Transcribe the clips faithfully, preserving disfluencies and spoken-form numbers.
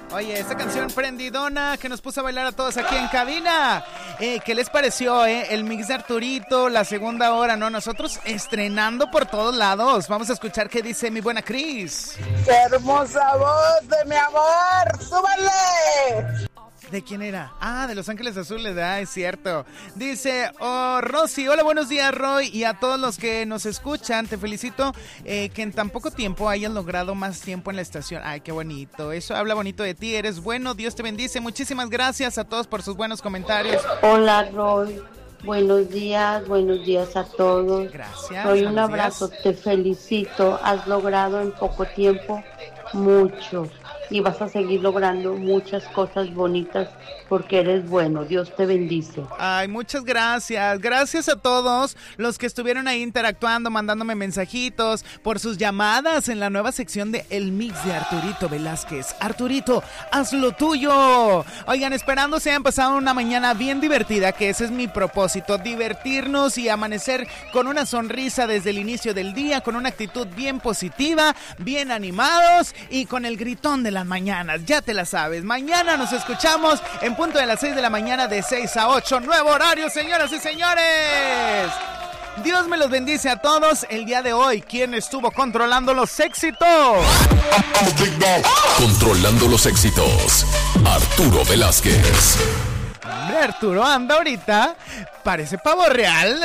Oye, esta canción prendidona que nos puso a bailar a todos aquí en cabina. Eh, ¿Qué les pareció, eh? El mix de Arturito, la segunda hora, ¿no? Nosotros estrenando por todos lados. Vamos a escuchar qué dice mi buena Cris. ¡Qué hermosa voz de mi amor! ¡Súbale! ¿De quién era? Ah, de Los Ángeles Azules, ah, es cierto. Dice, oh, Rosy, hola, buenos días, Roy, y a todos los que nos escuchan, te felicito eh, que en tan poco tiempo hayas logrado más tiempo en la estación. Ay, qué bonito, eso habla bonito de ti, eres bueno, Dios te bendice. Muchísimas gracias a todos por sus buenos comentarios. Hola, Roy, buenos días, buenos días a todos. Gracias. Roy, un abrazo, días. Te felicito, has logrado en poco tiempo mucho. Y vas a seguir logrando muchas cosas bonitas porque eres bueno. Dios te bendice. Ay, muchas gracias. Gracias a todos los que estuvieron ahí interactuando, mandándome mensajitos, por sus llamadas en la nueva sección de El Mix de Arturito Velázquez. Arturito, haz lo tuyo. Oigan, esperando se hayan pasado una mañana bien divertida, que ese es mi propósito, divertirnos y amanecer con una sonrisa desde el inicio del día, con una actitud bien positiva, bien animados y con el gritón de la mañanas, ya te la sabes. Mañana nos escuchamos en punto de las seis de la mañana, de seis a ocho, nuevo horario, señoras y señores. Dios me los bendice a todos. El día de hoy, ¿quién estuvo controlando los éxitos? Controlando los éxitos, Arturo Velázquez. Hombre, Arturo anda ahorita, parece pavo real.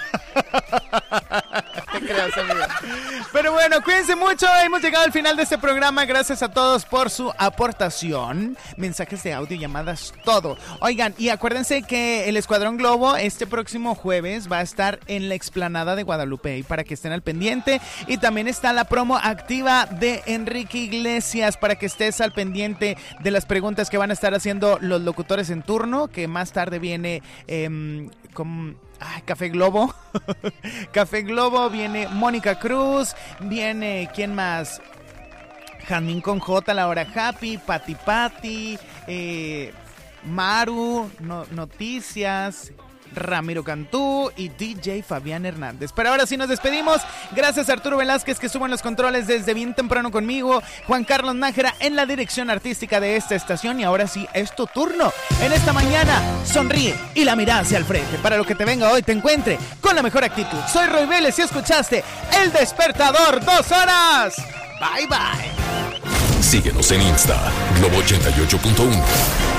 Te creas, amigo. Pero bueno, cuídense mucho. Hemos llegado al final de este programa. Gracias a todos por su aportación. Mensajes de audio, llamadas, todo. Oigan, y acuérdense que el Escuadrón Globo este próximo jueves va a estar en la explanada de Guadalupe, y para que estén al pendiente. Y también está la promo activa de Enrique Iglesias, para que estés al pendiente de las preguntas que van a estar haciendo los locutores en turno, que más tarde viene eh, con... Ay, Café Globo. Café Globo, viene Mónica Cruz, viene, ¿quién más? Jamín con J, La Hora Happy, Pati Pati, eh, Maru, no, Noticias, Ramiro Cantú y D J Fabián Hernández. Pero ahora sí nos despedimos. Gracias a Arturo Velázquez, que estuvo en los controles desde bien temprano conmigo, Juan Carlos Nájera en la dirección artística de esta estación. Y ahora sí, es tu turno. En esta mañana, sonríe y la mirada hacia el frente, para lo que te venga hoy te encuentre con la mejor actitud. Soy Roy Vélez y escuchaste El Despertador, dos horas. Bye, bye. Síguenos en Insta, Globo ochenta y ocho punto uno.